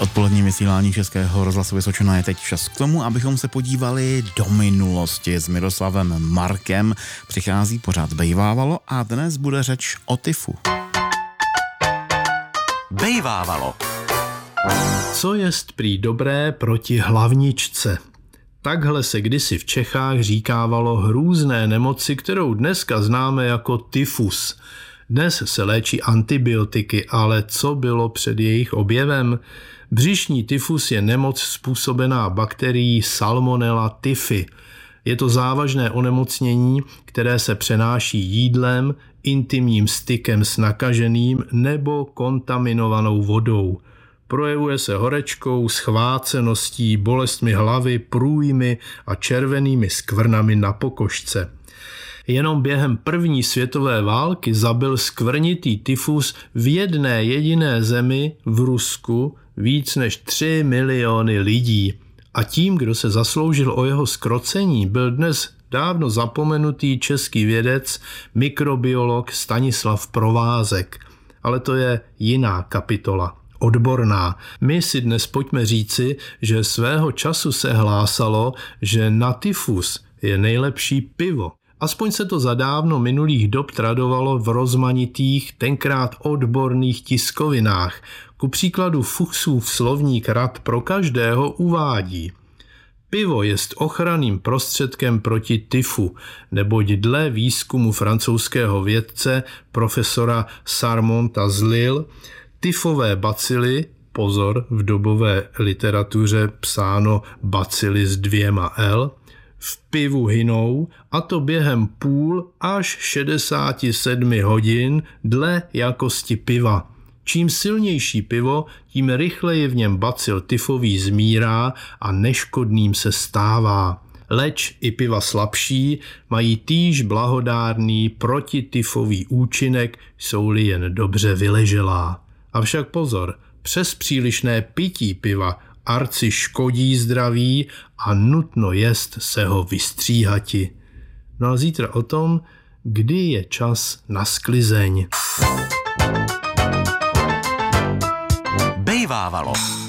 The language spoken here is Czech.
Odpolední vysílání Českého rozhlasu Vysočina je teď čas k tomu, abychom se podívali do minulosti. S Miroslavem Markem přichází pořad Bejvávalo a dnes bude řeč o tyfu. Bejvávalo. Co jest prý dobré proti hlavničce? Takhle se kdysi v Čechách říkávalo hrůzné nemoci, kterou dneska známe jako tyfus. Dnes se léčí antibiotiky, ale co bylo před jejich objevem? Břišní tyfus je nemoc způsobená bakterií Salmonella typhi. Je to závažné onemocnění, které se přenáší jídlem, intimním stykem s nakaženým nebo kontaminovanou vodou. Projevuje se horečkou, schváceností, bolestmi hlavy, průjmy a červenými skvrnami na pokožce. Jenom během první světové války zabil skvrnitý tyfus v jedné jediné zemi, v Rusku, víc než 3 miliony lidí. A tím, kdo se zasloužil o jeho zkrocení, byl dnes dávno zapomenutý český vědec, mikrobiolog Stanislav Provázek. Ale to je jiná kapitola. Odborná. My si dnes pojďme říci, že svého času se hlásalo, že na tyfus je nejlepší pivo. Aspoň se to za dávno minulých dob tradovalo v rozmanitých, tenkrát odborných tiskovinách. Ku příkladu Fuchsův slovník rad pro každého uvádí: pivo jest ochranným prostředkem proti tyfu, neboť dle výzkumu francouzského vědce profesora Sarmonta z Lille tyfové bacily, pozor, v dobové literatuře psáno bacily s 2 L, v pivu hynou, a to během půl až 67 hodin dle jakosti piva. Čím silnější pivo, tím rychleji v něm bacil tyfový zmírá a neškodným se stává. Leč i piva slabší mají týž blahodárný protityfový účinek, jsou-li jen dobře vyleželá. Avšak pozor, přes přílišné pití piva arci škodí zdraví a nutno jest se ho vystříhati. No a zítra o tom, kdy je čas na sklizeň. Bejvávalo.